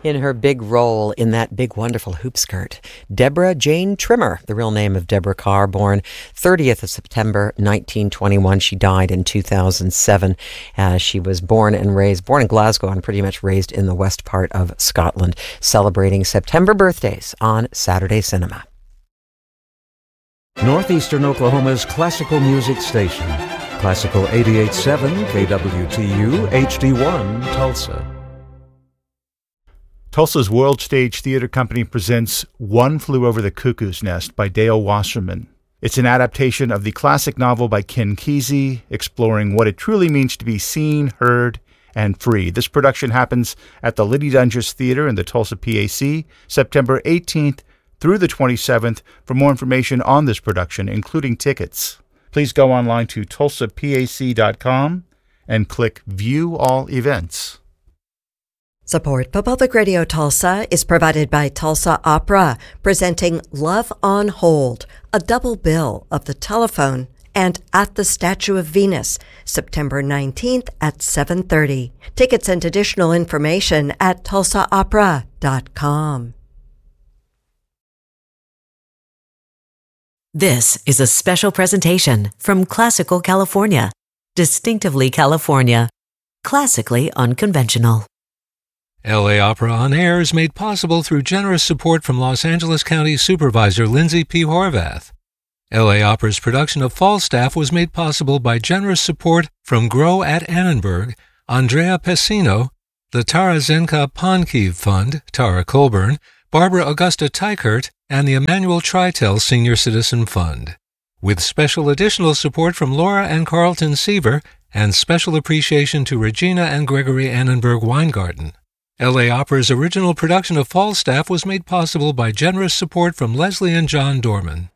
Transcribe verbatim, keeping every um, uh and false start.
in her big role in that big, wonderful hoop skirt. Deborah Jane Trimmer, the real name of Deborah Carr, born thirtieth of September, nineteen twenty-one. She died in two thousand seven. Uh, she was born and raised, born in Glasgow and pretty much raised in the west part of Scotland, celebrating September birthdays on Saturday Cinema. Northeastern Oklahoma's classical music station. Classical eighty-eight point seven K W T U H D one Tulsa. Tulsa's World Stage Theater Company presents One Flew Over the Cuckoo's Nest by Dale Wasserman. It's an adaptation of the classic novel by Ken Kesey, exploring what it truly means to be seen, heard, and free. This production happens at the Liddy Dunges Theater in the Tulsa P A C, September eighteenth through the twenty-seventh. For more information on this production, including tickets, please go online to tulsa p a c dot com and click View All Events. Support for Public Radio Tulsa is provided by Tulsa Opera, presenting Love on Hold, a double bill of The Telephone and At the Statue of Venus, September nineteenth at seven thirty. Tickets and additional information at tulsa opera dot com. This is a special presentation from Classical California. Distinctively California. Classically unconventional. L A Opera On Air is made possible through generous support from Los Angeles County Supervisor Lindsay P. Horvath. L A Opera's production of Falstaff was made possible by generous support from Grow at Annenberg, Andrea Pessino, the Tara Zenka Ponkiv Fund, Tara Colburn, Barbara Augusta Teichert, and the Emmanuel Tritel Senior Citizen Fund. With special additional support from Laura and Carlton Seaver, and special appreciation to Regina and Gregory Annenberg Weingarten. L A Opera's original production of Falstaff was made possible by generous support from Leslie and John Dorman.